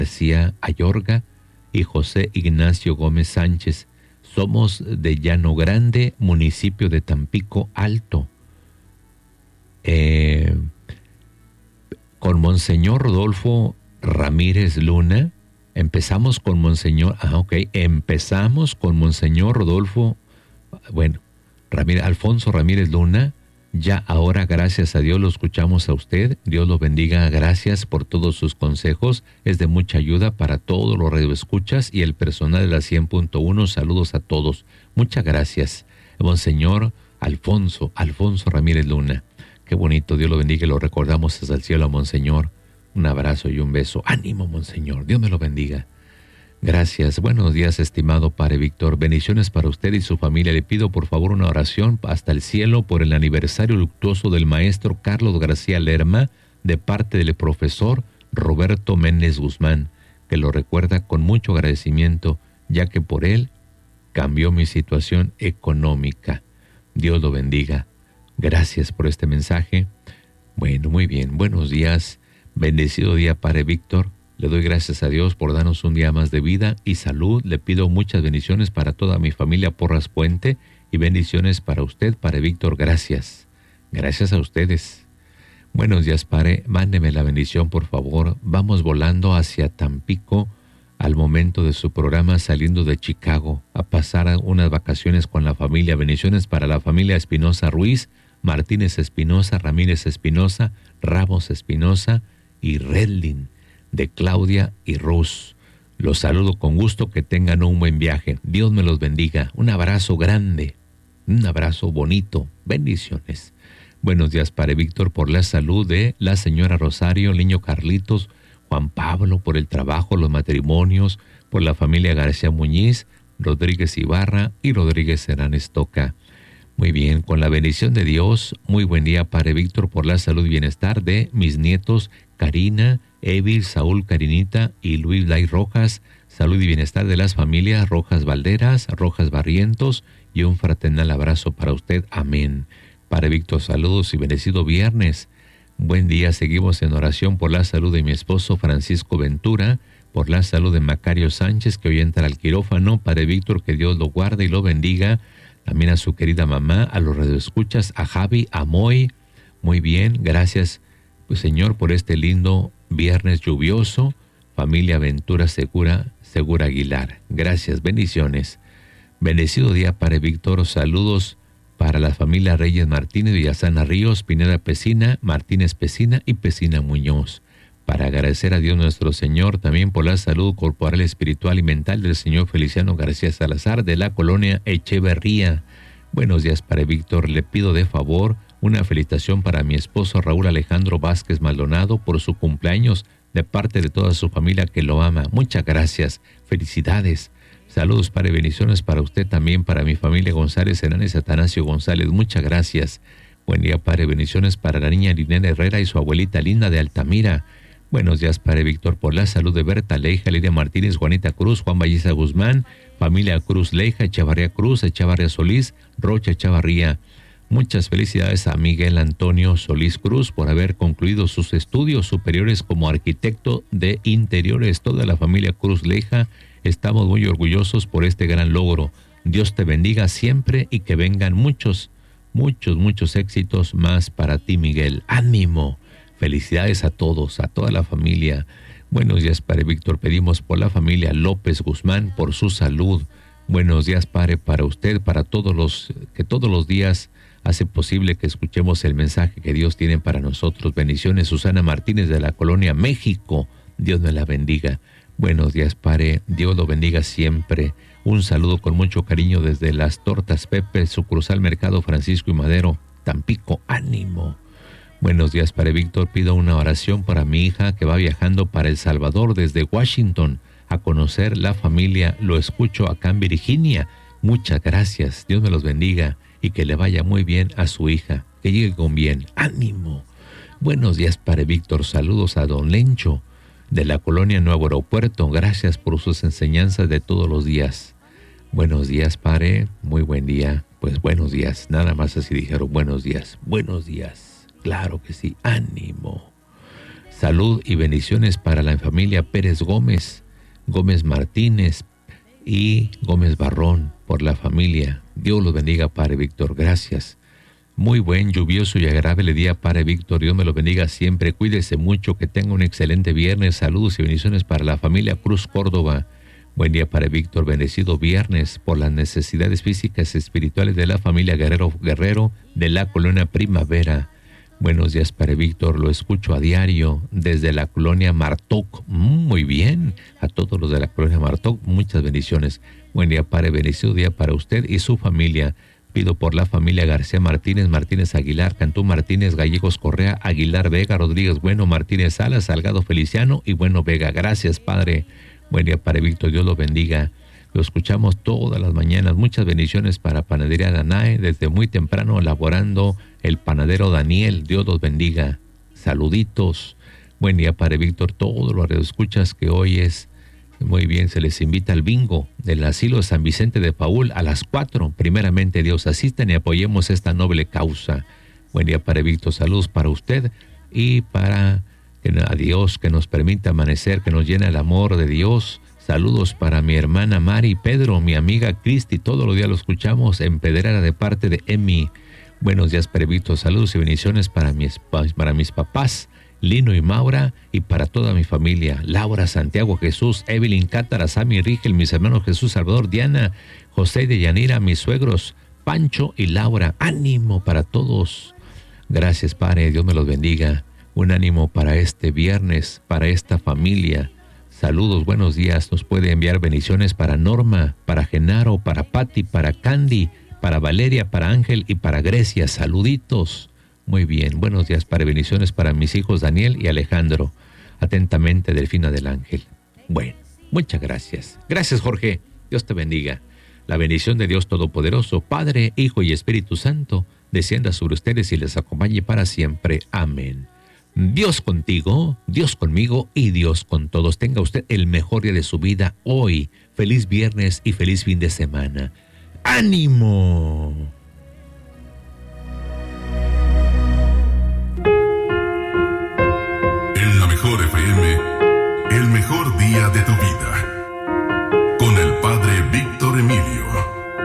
García Ayorga y José Ignacio Gómez Sánchez. Somos de Llano Grande, municipio de Tampico Alto. Con Monseñor Rodolfo Ramírez Luna, empezamos con Monseñor Rodolfo, Alfonso Ramírez Luna. Ya ahora, gracias a Dios, lo escuchamos a usted. Dios lo bendiga. Gracias por todos sus consejos. Es de mucha ayuda para todos los radioescuchas y el personal de la 100.1. Saludos a todos. Muchas gracias, Monseñor Alfonso Ramírez Luna. Qué bonito. Dios lo bendiga y lo recordamos hasta el cielo a Monseñor. Un abrazo y un beso. Ánimo, Monseñor. Dios me lo bendiga. Gracias. Buenos días, estimado Padre Víctor. Bendiciones para usted y su familia. Le pido por favor una oración hasta el cielo por el aniversario luctuoso del maestro Carlos García Lerma, de parte del profesor Roberto Méndez Guzmán, que lo recuerda con mucho agradecimiento, ya que por él cambió mi situación económica. Dios lo bendiga. Gracias por este mensaje. Bueno, muy bien. Buenos días. Bendecido día, Padre Víctor. Le doy gracias a Dios por darnos un día más de vida y salud. Le pido muchas bendiciones para toda mi familia Porras Puente y bendiciones para usted, Padre Víctor. Gracias. Gracias a ustedes. Buenos días, Padre. Mándeme la bendición, por favor. Vamos volando hacia Tampico al momento de su programa, saliendo de Chicago, a pasar unas vacaciones con la familia. Bendiciones para la familia Espinosa Ruiz, Martínez Espinosa, Ramírez Espinosa, Ramos Espinosa y Redlin, de Claudia y Ruz. Los saludo con gusto, que tengan un buen viaje. Dios me los bendiga. Un abrazo grande, un abrazo bonito. Bendiciones. Buenos días, Padre Víctor, por la salud de la señora Rosario, el niño Carlitos, Juan Pablo, por el trabajo, los matrimonios, por la familia García Muñiz, Rodríguez Ibarra y Rodríguez Serán Estoca. Muy bien, con la bendición de Dios, muy buen día, Padre Víctor, por la salud y bienestar de mis nietos Karina, Evil, Saúl, Karinita y Luis Lai Rojas. Salud y bienestar de las familias Rojas Valderas, Rojas Barrientos, y un fraternal abrazo para usted. Amén. Padre Víctor, saludos y bendecido viernes. Buen día, seguimos en oración por la salud de mi esposo Francisco Ventura, por la salud de Macario Sánchez, que hoy entra al quirófano. Padre Víctor, que Dios lo guarde y lo bendiga. También a su querida mamá, a los radioescuchas, a Javi, a Moy. Muy bien, gracias, pues, Señor, por este lindo viernes lluvioso. Familia Ventura Segura Aguilar. Gracias, bendiciones. Bendecido día, Padre Víctor. Saludos para la familia Reyes Martínez, Villasana Ríos, Pineda Pesina, Martínez Pesina y Pesina Muñoz. Para agradecer a Dios nuestro Señor también por la salud corporal, espiritual y mental del señor Feliciano García Salazar, de la colonia Echeverría. Buenos días, Padre Víctor. Le pido de favor una felicitación para mi esposo Raúl Alejandro Vázquez Maldonado por su cumpleaños, de parte de toda su familia que lo ama. Muchas gracias. Felicidades. Saludos, Padre. Bendiciones para usted también, para mi familia González Hernández, Atanasio González. Muchas gracias. Buen día, Padre. Bendiciones para la niña Linena Herrera y su abuelita Linda de Altamira. Buenos días, Padre Víctor, por la salud de Berta Leija, Lidia Martínez, Juanita Cruz, Juan Valliza Guzmán, familia Cruz Leija, Echavarría Cruz, Echavarría Solís, Rocha Echavarría. Muchas felicidades a Miguel Antonio Solís Cruz por haber concluido sus estudios superiores como arquitecto de interiores. Toda la familia Cruz Leija estamos muy orgullosos por este gran logro. Dios te bendiga siempre y que vengan muchos éxitos más para ti, Miguel. ¡Ánimo! Felicidades a todos, a toda la familia. Buenos días, Padre Víctor. Pedimos por la familia López Guzmán, por su salud. Buenos días, Padre, para usted, para que todos los días hace posible que escuchemos el mensaje que Dios tiene para nosotros. Bendiciones, Susana Martínez, de la colonia México. Dios me la bendiga. Buenos días, Padre. Dios lo bendiga siempre. Un saludo con mucho cariño desde Las Tortas Pepe, sucursal Mercado Francisco y Madero, Tampico. ¡Ánimo! Buenos días, Padre Víctor. Pido una oración para mi hija que va viajando para El Salvador desde Washington a conocer la familia. Lo escucho acá en Virginia. Muchas gracias. Dios me los bendiga y que le vaya muy bien a su hija. Que llegue con bien. ¡Ánimo! Buenos días, Padre Víctor. Saludos a don Lencho de la colonia Nuevo Aeropuerto. Gracias por sus enseñanzas de todos los días. Buenos días, Padre. Muy buen día. Pues buenos días. Nada más así dijeron. Buenos días. Buenos días. Claro que sí. Ánimo. Salud y bendiciones para la familia Pérez Gómez, Gómez Martínez y Gómez Barrón, por la familia. Dios los bendiga, Padre Víctor. Gracias. Muy buen, lluvioso y agradable día, Padre Víctor. Dios me lo bendiga siempre. Cuídese mucho, que tenga un excelente viernes. Saludos y bendiciones para la familia Cruz Córdoba. Buen día, Padre Víctor. Bendecido viernes por las necesidades físicas y espirituales de la familia Guerrero de la colonia Primavera. Buenos días, Padre Víctor. Lo escucho a diario desde la colonia Martoc. Muy bien. A todos los de la colonia Martoc, muchas bendiciones. Buen día, Padre. Bendecido día para usted y su familia. Pido por la familia García Martínez, Martínez Aguilar, Cantú Martínez, Gallegos Correa, Aguilar Vega, Rodríguez Bueno, Martínez Salas, Salgado Feliciano y Bueno Vega. Gracias, Padre. Buen día, Padre Víctor. Dios lo bendiga. Lo escuchamos todas las mañanas. Muchas bendiciones para Panadería Danae, desde muy temprano elaborando el panadero Daniel. Dios los bendiga. Saluditos. Buen día, Padre Víctor. Todos los radioescuchas que hoy es muy bien, se les invita al bingo del asilo de San Vicente de Paúl a las 4. Primeramente, Dios, asistan y apoyemos esta noble causa. Buen día, Padre Víctor. Saludos para usted y para a Dios que nos permita amanecer, que nos llene el amor de Dios. Saludos para mi hermana Mari, Pedro, mi amiga Cristi. Todos los días lo escuchamos en Pedrera de parte de Emi. Buenos días, Padre Víctor. Saludos y bendiciones para mis papás, Lino y Maura, y para toda mi familia. Laura, Santiago, Jesús, Evelyn, Cátara, Sammy, Rigel, mis hermanos Jesús, Salvador, Diana, José de Yanira, mis suegros, Pancho y Laura. Ánimo para todos. Gracias, Padre. Dios me los bendiga. Un ánimo para este viernes, para esta familia. Saludos, buenos días. Nos puede enviar bendiciones para Norma, para Genaro, para Patti, para Candy, para Valeria, para Ángel y para Grecia. Saluditos. Muy bien. Buenos días, para bendiciones para mis hijos Daniel y Alejandro. Atentamente, Delfina del Ángel. Bueno, muchas gracias. Gracias, Jorge. Dios te bendiga. La bendición de Dios Todopoderoso, Padre, Hijo y Espíritu Santo, descienda sobre ustedes y les acompañe para siempre. Amén. Dios contigo, Dios conmigo y Dios con todos. Tenga usted el mejor día de su vida hoy. Feliz viernes y feliz fin de semana. ¡Ánimo! En la mejor FM, el mejor día de tu vida.